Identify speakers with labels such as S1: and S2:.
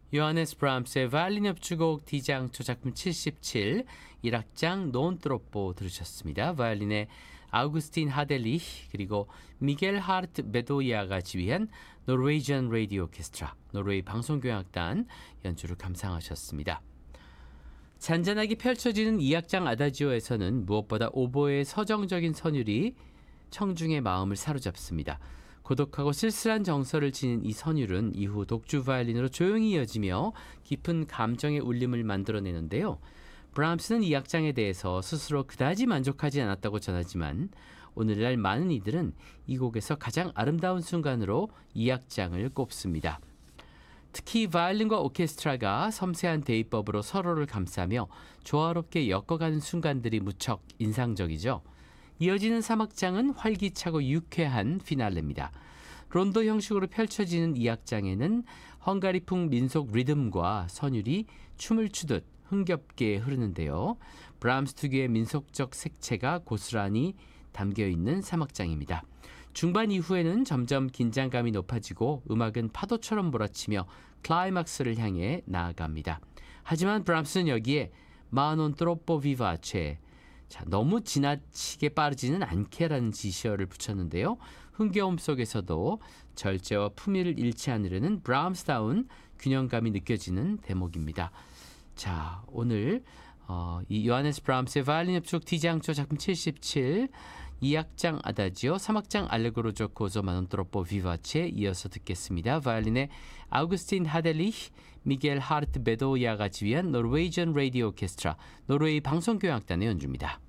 S1: 요하네스 브람스의 바이올린 협주곡 D장조 작품 77 1악장 논 트로포 들으셨습니다. 바이올린의 아우구스틴 하델리히 그리고 미겔 하르트 베도이아가 지휘한 노르웨이지안 레디오 오케스트라 노르웨이 방송교향악단 연주를 감상하셨습니다. 잔잔하게 펼쳐지는 2악장 아다지오에서는 무엇보다 오보의 서정적인 선율이 청중의 마음을 사로잡습니다. 고독하고 쓸쓸한 정서를 지닌 이 선율은 이후 독주 바이올린으로 조용히 이어지며 깊은 감정의 울림을 만들어내는데요. 브람스는 이 악장에 대해서 스스로 그다지 만족하지 않았다고 전하지만 오늘날 많은 이들은 이 곡에서 가장 아름다운 순간으로 이 악장을 꼽습니다. 특히 바이올린과 오케스트라가 섬세한 대위법으로 서로를 감싸며 조화롭게 엮어가는 순간들이 무척 인상적이죠. 이어지는 3악장은 활기차고 유쾌한 피날레입니다. 론도 형식으로 펼쳐지는 이 악장에는 헝가리풍 민속 리듬과 선율이 춤을 추듯 흥겹게 흐르는데요. 브람스 특유의 민속적 색채가 고스란히 담겨있는 3악장입니다. 중반 이후에는 점점 긴장감이 높아지고 음악은 파도처럼 몰아치며 클라이막스를 향해 나아갑니다. 하지만 브람스는 여기에 마논 트로포 비바체 너무 지나치게 빠르지는 않게라는 지시어를 붙였는데요. 흥겨움 속에서도 절제와 품위를 잃지 않으려는 브람스다운 균형감이 느껴지는 대목입니다. 자, 오늘 이 요하네스 브람스의 바이올린 협주곡 D장조 작품 77 2악장 아다지오 3악장 알레고로 조코조 마논 트로포 비바체 이어서 듣겠습니다. 바이올린의 아우구스틴 하델리히 미겔 하르트 베도이아가 지휘한 노르웨이지안 레디오 오케스트라 노르웨이 방송교향악단의 연주입니다.